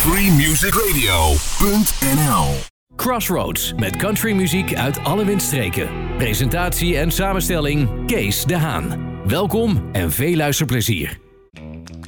freemusicradio.nl. Crossroads met countrymuziek uit alle windstreken. Presentatie en samenstelling Kees de Haan. Welkom en veel luisterplezier.